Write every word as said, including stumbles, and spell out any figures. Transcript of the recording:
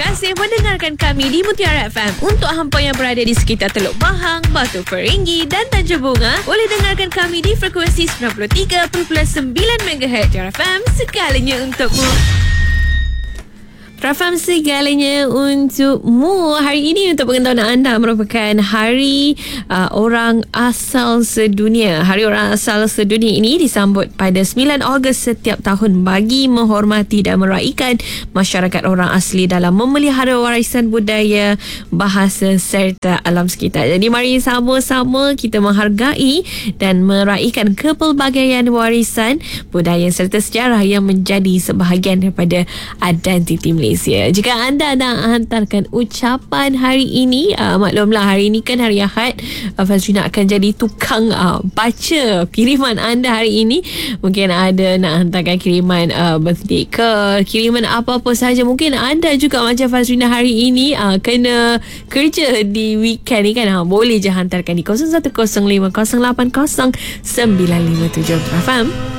kasih mendengarkan kami di Mutiara F M. Untuk hampa yang berada di sekitar Teluk Bahang, Batu Peringgi dan Tanjung Bunga, boleh dengarkan kami di frekuensi sembilan puluh tiga perpuluhan sembilan megahertz Mutiara F M, segalanya untukmu. Rafam segalanya untukmu. Hari ini untuk pengetahuan anda merupakan Hari uh, Orang Asal Sedunia. Hari Orang Asal Sedunia ini disambut pada sembilan Ogos setiap tahun bagi menghormati dan meraikan masyarakat orang asli dalam memelihara warisan budaya, bahasa serta alam sekitar. Jadi mari sama-sama kita menghargai dan meraikan kepelbagaian warisan budaya serta sejarah yang menjadi sebahagian daripada identiti Malaysia. Jika anda nak hantarkan ucapan hari ini, uh, maklumlah hari ini kan hari Ahad, uh, Fazrina akan jadi tukang uh, baca kiriman anda hari ini. Mungkin ada nak hantarkan kiriman uh, birthday ke, kiriman apa-apa sahaja. Mungkin anda juga macam Fazrina hari ini uh, kena kerja di weekend ni kan, uh, boleh je hantarkan di kosong satu kosong lima kosong lapan kosong sembilan lima tujuh. Faham?